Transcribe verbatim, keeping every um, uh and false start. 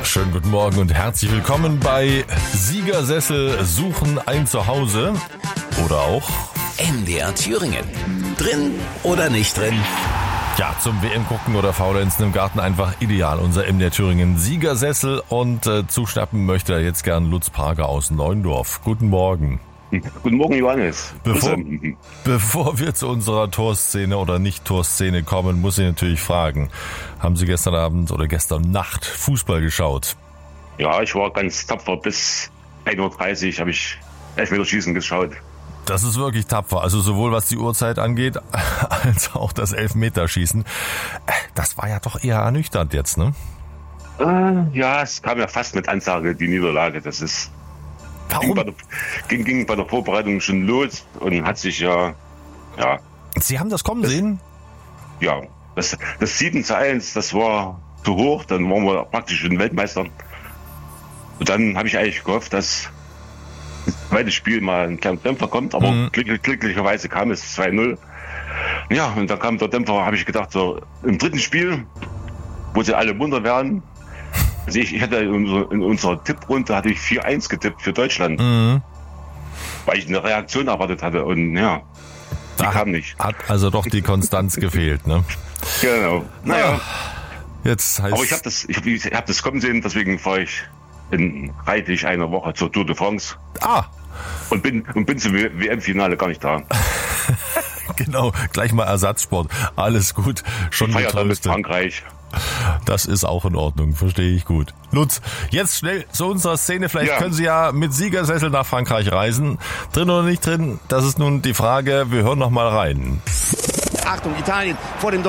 Schönen guten Morgen und herzlich willkommen bei Siegersessel suchen ein Zuhause oder auch M D R Thüringen. Drin oder nicht drin? ja zum W M gucken oder Faulenzen im Garten einfach ideal. Unser M D R Thüringen Siegersessel und äh, zuschnappen möchte er jetzt gern Lutz Parker aus Neuendorf. Guten Morgen. Guten Morgen, Johannes. Bevor, bevor wir zu unserer Torszene oder Nicht-Torszene kommen, muss ich natürlich fragen, haben Sie gestern Abend oder gestern Nacht Fußball geschaut? Ja, ich war ganz tapfer. Bis ein Uhr dreißig habe ich Elfmeterschießen geschaut. Das ist wirklich tapfer, also sowohl was die Uhrzeit angeht, als auch das Elfmeterschießen. Das war ja doch eher ernüchternd jetzt, ne? Äh, ja, es kam ja fast mit Ansage, die Niederlage. Das ist Warum? Ging bei, der, ging, ging bei der Vorbereitung schon los und hat sich ja, ja. Sie haben das kommen das, sehen? Ja, das, das sieben zu eins, das war zu hoch, dann waren wir praktisch schon Weltmeister. Und dann habe ich eigentlich gehofft, dass das zweite Spiel mal ein kleiner Dämpfer kommt, aber mhm. glücklich, glücklicherweise kam es zwei null. Ja, und dann kam der Dämpfer, habe ich gedacht, so im dritten Spiel, wo sie alle munter werden. Also ich, ich hatte in unserer, in unserer Tipprunde hatte ich vier eins getippt für Deutschland, mhm. weil ich eine Reaktion erwartet hatte und ja, die da kam nicht. Hat also doch die Konstanz gefehlt, ne? Genau. Naja. Jetzt heißt aber ich habe das, ich habe ich hab das kommen sehen, deswegen fahre ich in reichlich einer Woche zur Tour de France. Ah. Und bin und bin zum W M-Finale gar nicht da. Genau, gleich mal Ersatzsport. Alles gut. Schon feiert dann mit Frankreich. Das ist auch in Ordnung, verstehe ich gut. Lutz, jetzt schnell zu unserer Szene. Vielleicht ja. können Sie ja mit Siegersessel nach Frankreich reisen. Drin oder nicht drin, das ist nun die Frage. Wir hören noch mal rein. Achtung, Italien vor dem